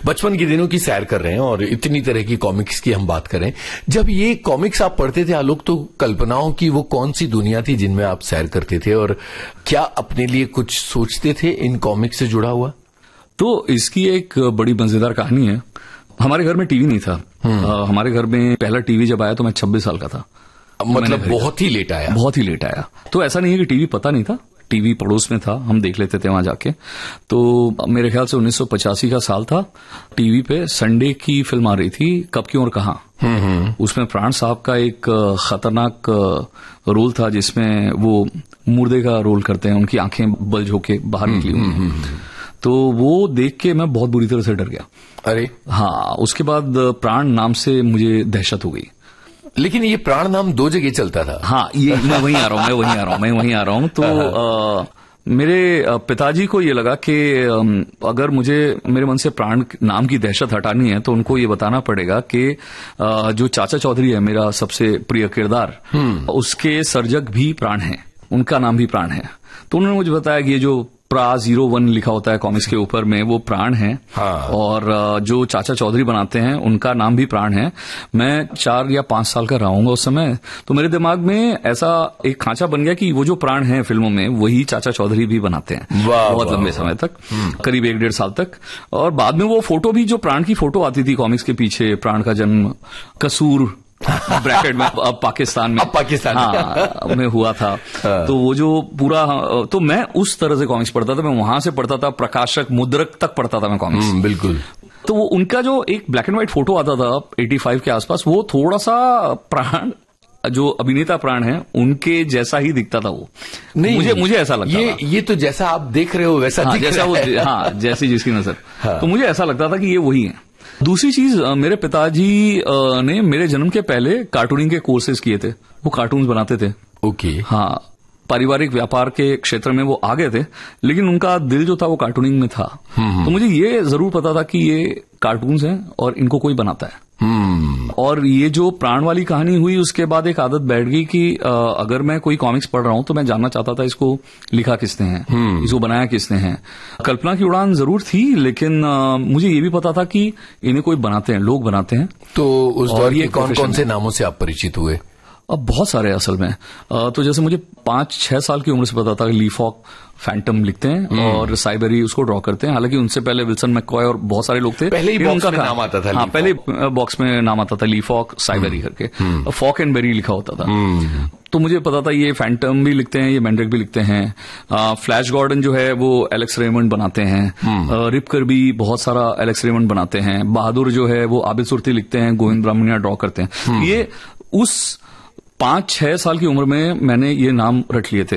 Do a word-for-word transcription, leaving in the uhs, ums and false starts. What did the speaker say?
बचपन के दिनों की सैर कर रहे हैं और इतनी तरह की कॉमिक्स की हम बात करें, जब ये कॉमिक्स आप पढ़ते थे आलोक, तो कल्पनाओं की वो कौन सी दुनिया थी जिनमें आप सैर करते थे, और क्या अपने लिए कुछ सोचते थे इन कॉमिक्स से जुड़ा हुआ? तो इसकी एक बड़ी मजेदार कहानी है। हमारे घर में टीवी नहीं था। आ, हमारे घर में पहला टीवी जब आया तो मैं छब्बीस साल का था। मतलब बहुत ही लेट आया। बहुत ही लेट आया। तो ऐसा नहीं है कि टीवी पता नहीं था, टीवी पड़ोस में था, हम देख लेते थे वहां जाके। तो मेरे ख्याल से उन्नीस सौ पचासी का साल था। टीवी पे संडे की फिल्म आ रही थी, कब क्यों और कहां। उसमें प्राण साहब का एक खतरनाक रोल था जिसमें वो मुर्दे का रोल करते हैं, उनकी आंखें बल्ज होके बाहर निकली हुई। तो वो देख के मैं बहुत बुरी तरह से डर गया। अरे हाँ, उसके बाद प्राण नाम से मुझे दहशत हो गई। लेकिन ये प्राण नाम दो जगह चलता था। हाँ, ये मैं वहीं आ रहा हूँ मैं वहीं आ रहा हूँ मैं वहीं आ रहा हूँ तो आ, मेरे पिताजी को ये लगा कि अगर मुझे मेरे मन से प्राण नाम की दहशत हटानी है तो उनको ये बताना पड़ेगा कि जो चाचा चौधरी है, मेरा सबसे प्रिय किरदार, उसके सर्जक भी प्राण है, उनका नाम भी प्राण है। तो उन्होंने मुझे बताया कि ये जो प्रा जीरो वन लिखा होता है कॉमिक्स के ऊपर में, वो प्राण है। हाँ। और जो चाचा चौधरी बनाते हैं उनका नाम भी प्राण है। मैं चार या पांच साल का रहूंगा उस समय, तो मेरे दिमाग में ऐसा एक खांचा बन गया कि वो जो प्राण है फिल्मों में वही चाचा चौधरी भी बनाते हैं बहुत लंबे समय तक, करीब एक डेढ़ साल तक। और बाद में वो फोटो भी, जो प्राण की फोटो आती थी कॉमिक्स के पीछे, प्राण का जन्म कसूर ब्रैकेट में अब पाकिस्तान में अब पाकिस्तान हाँ, में हुआ था। तो वो जो पूरा, तो मैं उस तरह से कॉमिक्स पढ़ता था, मैं वहां से पढ़ता था, प्रकाशक मुद्रक तक पढ़ता था मैं कॉमिक्स। बिल्कुल। तो वो उनका जो एक ब्लैक एंड व्हाइट फोटो आता था पचासी के आसपास, वो थोड़ा सा प्राण, जो अभिनेता प्राण है उनके जैसा ही दिखता था वो। नहीं, मुझे मुझे ऐसा लगता ये, था ये तो जैसा आप देख रहे हो वैसा हाँ, दिख जैसा रहा है। वो हाँ, जैसी जिसकी नजर। हाँ। तो मुझे ऐसा लगता था कि ये वही है। दूसरी चीज, मेरे पिताजी ने मेरे जन्म के पहले कार्टूनिंग के कोर्सेज किए थे, वो कार्टून्स बनाते थे। ओके। हाँ, पारिवारिक व्यापार के क्षेत्र में वो आगे थे, लेकिन उनका दिल जो था वो कार्टूनिंग में था। तो मुझे ये जरूर पता था कि ये कार्टून्स हैं और इनको कोई बनाता है। और ये जो प्राण वाली कहानी हुई, उसके बाद एक आदत बैठ गई कि आ, अगर मैं कोई कॉमिक्स पढ़ रहा हूं तो मैं जानना चाहता था इसको लिखा किसने है, इसको बनाया किसने है। कल्पना की उड़ान जरूर थी, लेकिन आ, मुझे ये भी पता था कि इन्हें कोई बनाते हैं, लोग बनाते हैं। तो उस दौर के कौन कौन से नामों से आप परिचित हुए? अब बहुत सारे असल में। तो जैसे मुझे पांच छह साल की उम्र से पता था कि लीफॉक फैंटम लिखते हैं और साइबेरी उसको ड्रॉ करते हैं। हालांकि उनसे पहले विल्सन मैककॉय और बहुत सारे लोग थे। पहले ही बॉक्स में नाम आता था। हाँ, पहले बॉक्स में नाम आता था लीफॉक, साइबेरी करके, फॉक एंड बेरी लिखा होता था। तो मुझे पता था ये फैंटम भी लिखते हैं, ये मैंड्रिक भी लिखते हैं। फ्लैश गॉर्डन जो है वो एलेक्स रेमंड बनाते हैं। रिपकर भी बहुत सारा एलेक्स रेमंड बनाते हैं। बहादुर जो है वो आबिद सुरती लिखते हैं, गोविंद ब्राह्मणिया ड्रॉ करते हैं। ये उस पांच छह साल की उम्र में मैंने ये नाम रट लिए थे।